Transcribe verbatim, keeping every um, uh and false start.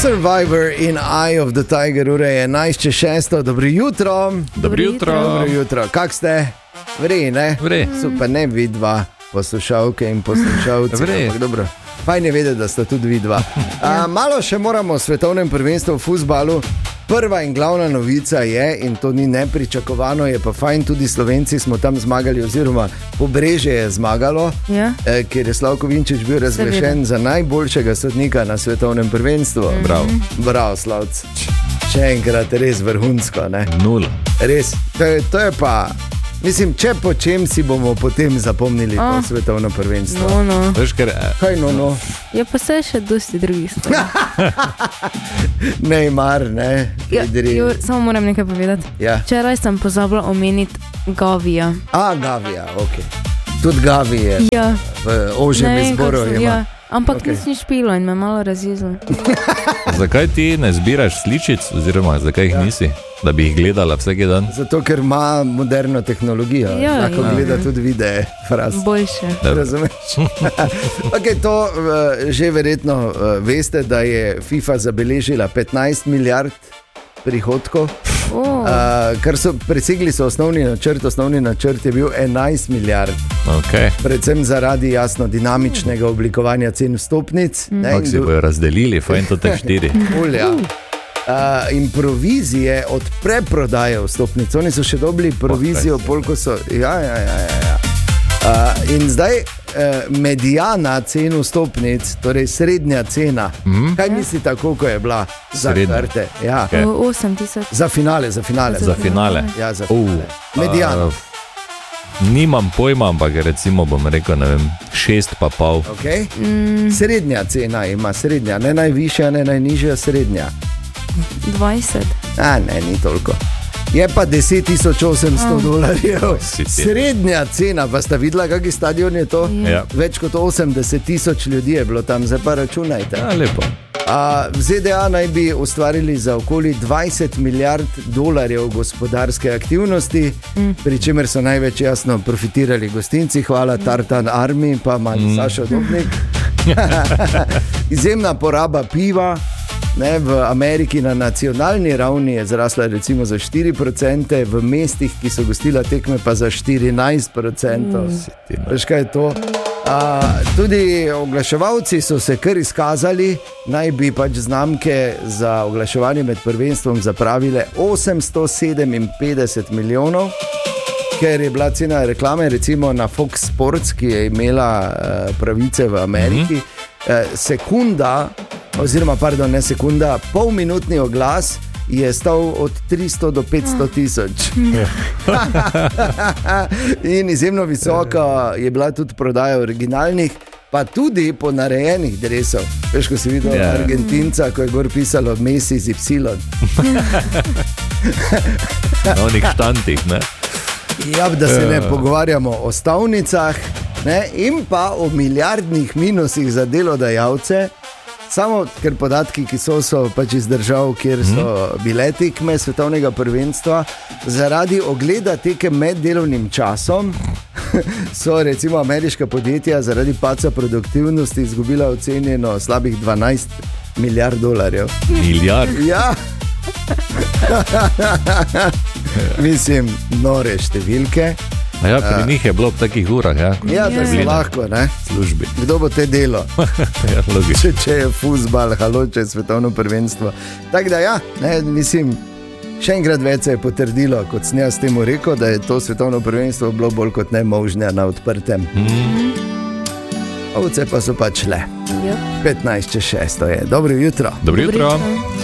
Survivor in Eye of the Tiger, ura je enajst čez šesto, dobro jutro. Dobro jutro. Dobro jutro. Kak ste? Vre, ne? Vre. Super, ne vidva, poslušalke in poslušalci. Vre. Dobro, fajn je vedeti, da sta tudi vidva. A, malo še moramo o svetovnem prvenstvu v fuzbalu. Prva in glavna novica je, in to ni nepričakovano, je pa fajn, tudi Slovenci smo tam zmagali, oziroma Pobrežje je zmagalo, Ja. eh, ker je Slavko Vinčič bil razglašen za najboljšega sodnika na svetovnem prvenstvu. Mhm. Bravo. Bravo, Slavc. Še enkrat, res vrhunsko, ne? Nula. Res, to je, to je pa, mislim, če po čem si bomo potem zapomnili Ah. to svetovno prvenstvo. No, no. Veš, ker, eh, Kaj no, no? Je pa se še dosti drugih stvari. Neymar, ne? Ja, Pedri. Jur, samo moram nekaj povedati. Ja. Včeraj sem pozabila omeniti Gavija. A, Gavija, ok. Tudi Gavi je Ja, v ožjem ne vem, izboru. kako se- ima. ja. Ampak Okej. okay. Nisi špilo in me malo razjezilo. zakaj ti ne zbiraš sličic, oziroma zakaj jih Ja. nisi, da bi jih gledala vsak dan? Zato, ker ima moderno tehnologijo. Ja, lahko ja. gleda tudi videe, fraz. Boljše. Razumeš? Okay, to uh, že verjetno uh, veste, da je FIFA zabeležila petnajst milijard prihodkov, Oh. uh, kar so presegli so osnovni načrt. Osnovni načrt je bil enajst milijard, Okay. predvsem zaradi jasno dinamičnega oblikovanja cen vstopnic. Ne, Kako si in bojo razdelili, fajn to te štiri. Ulja. Uh, in provizije od preprodaje vstopnic. Oni so še dobili provizijo, koliko so. Ja, ja, ja. ja, ja. Uh, in zdaj uh, medijana cen vstopnic, torej srednja cena. Mhm. Kaj mislite, koliko je bila za Srednja. karte? Ja. Kaj? O, osem tisoč. Za finale, za finale. Za finale. Ja, za Uh, finale. Medijana. uh, Nimam pojma, ampak recimo bom rekel, ne vem, šest pa pol. Okay. Mm. Srednja cena ima, srednja, ne najvišja, ne najnižja, srednja. dvajset. A, ne, ni toliko. Je pa deset tisoč osemsto dolarjev. si ti. Srednja cena, pa sta videla, kakšen stadion je to? Ja. Več kot osemdeset tisoč ljudi je bilo tam, zdaj pa računajte. Ja, lepo. A, v Z D A naj bi ustvarili za okoli dvajset milijard dolarjev gospodarske aktivnosti, mm. pri čemer so največ jasno profitirali gostinci, hvala Tartan Army, pa manj mm. Sašo Dobnik. Izjemna poraba piva. Ne, v Ameriki na nacionalni ravni je zrasla recimo za štiri procente, v mestih, ki so gostila tekme, pa za štirinajst procentov. Mm. Veš, kaj je to? A, tudi oglaševalci so se kar izkazali, naj bi pač znamke za oglaševanje med prvenstvom zapravile osemsto sedeminpetdeset milijonov, ker je bila cena reklame recimo na Fox Sports, ki je imela uh, pravice v Ameriki, mm-hmm. uh, sekunda, oziroma pardon, ne sekunda, polminutni oglas je stal od tristo do petsto tisoč. In izjemno visoka je bila tudi prodaja originalnih, pa tudi ponarejenih dresov. Veš, ko si videl Ja. Argentinca, ko je gor pisalo Messi z Y. Na onih štantih, ne? Ja, da se ne Ja. pogovarjamo o stavnicah, ne, in pa o milijardnih minusih za delodajalce. Samo ker podatki, ki so, so pač iz držav, kjer so bile tekme svetovnega prvenstva, zaradi ogleda tekem med delovnim časom, so recimo ameriška podjetja zaradi padca produktivnosti izgubila ocenjeno slabih dvanajst milijard dolarjev. Milijard. Ja. Mislim, nore številke. A ja, pri njih je bilo v takih urah, ja, kot Ja, da so so bili na lahko, ne? službi. Kdo bo te delo? Ja, logično. Če, če je fuzbal, halo, če je svetovno prvenstvo. Tako da, ja, ne, mislim, še enkrat več se je potrdilo, kot sem jaz temu rekel, da je to svetovno prvenstvo bilo bolj kot ne možne na odprtem. Mm. Ovce pa so pač le. Ja. petnajst čez šesto je. Dobro jutro. Dobro jutro. Dobro jutro.